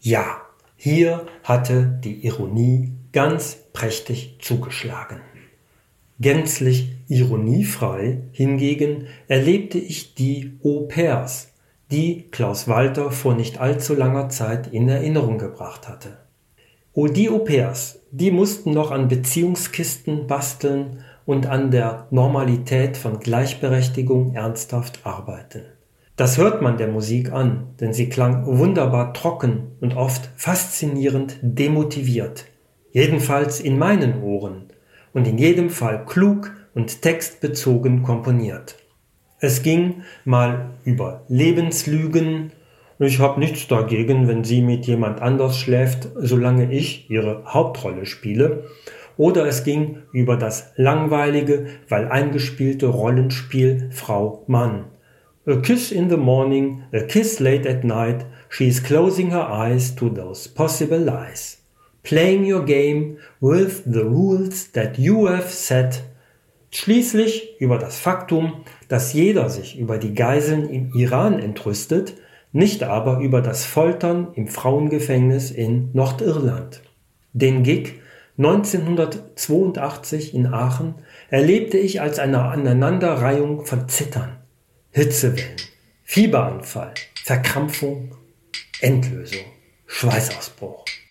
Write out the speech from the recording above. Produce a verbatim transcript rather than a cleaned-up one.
Ja, hier hatte die Ironie ganz prächtig zugeschlagen. Gänzlich ironiefrei hingegen erlebte ich die Au-pairs, die Klaus Walter vor nicht allzu langer Zeit in Erinnerung gebracht hatte. Oh, die Au-pairs, die mussten noch an Beziehungskisten basteln und an der Normalität von Gleichberechtigung ernsthaft arbeiten. Das hört man der Musik an, denn sie klang wunderbar trocken und oft faszinierend demotiviert. Jedenfalls in meinen Ohren und in jedem Fall klug und textbezogen komponiert. Es ging mal über Lebenslügen. Ich habe nichts dagegen, wenn sie mit jemand anders schläft, solange ich ihre Hauptrolle spiele. Oder es ging über das langweilige, weil eingespielte Rollenspiel Frau-Mann. A kiss in the morning, a kiss late at night, she is closing her eyes to those possible lies. Playing your game with the rules that you have set. Schließlich über das Faktum, dass jeder sich über die Geiseln im Iran entrüstet, nicht aber über das Foltern im Frauengefängnis in Nordirland. Den Gig neunzehnhundertzweiundachtzig in Aachen erlebte ich als eine Aneinanderreihung von Zittern, Hitzewellen, Fieberanfall, Verkrampfung, Endlösung, Schweißausbruch.